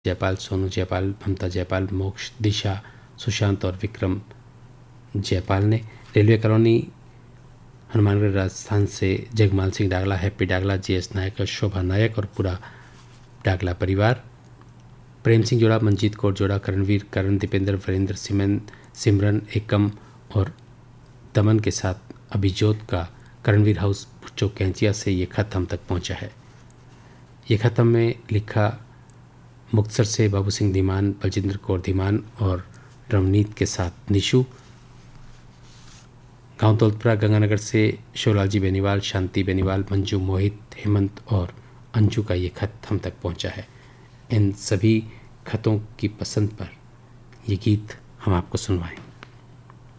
जयपाल, सोनू जयपाल, ममता जयपाल, मोक्ष, दिशा, सुशांत और विक्रम जयपाल ने। रेलवे कॉलोनी, हनुमानगढ़ राजस्थान से जगमाल सिंह डागला, हैप्पी डागला, JS नायक, शोभा नायक और पूरा डागला परिवार। प्रेम सिंह जोड़ा, मंजीत कौर जोड़ा, करणवीर, करण, दीपेंद्र, वीरेंद्र, सिमरन, एकम और दमन के साथ अभिजोत का करणवीर हाउस भुच्चो कैंचिया से ये खत हम तक पहुंचा है। ये खत हमें लिखा मुक्तसर से बाबू सिंह धीमान, बलजिंद्र कौर धीमान और रवनीत के साथ निशु। गांव दौलतपुरा गंगानगर से शिवलाल जी बेनीवाल, शांति बेनीवाल, मंजू, मोहित, हेमंत और अंजू का ये खत हम तक पहुंचा है। इन सभी खतों की पसंद पर ये गीत हम आपको सुनवाएं।